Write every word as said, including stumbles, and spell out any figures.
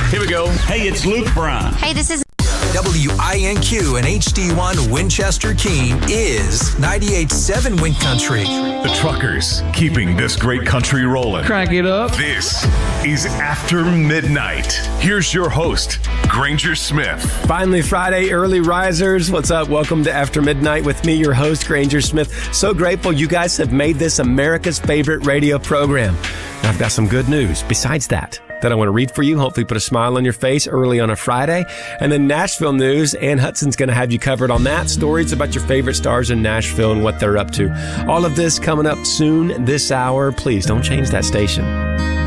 Here we go. Hey, it's Luke Bryan. Hey, this is W I N Q and H D one Winchester Keene is ninety-eight point seven Win Country. The Truckers, keeping this great country rolling. Crank it up. This is After Midnight. Here's your host, Granger Smith. Finally Friday, early risers. What's up? Welcome to After Midnight with me, your host, Granger Smith. So grateful you guys have made this America's favorite radio program. Now, I've got some good news besides that. that I want to read for you. Hopefully put a smile on your face early on a Friday. And then Nashville news. Ann Hudson's going to have you covered on that. Stories about your favorite stars in Nashville and what they're up to. All of this coming up soon this hour. Please don't change that station.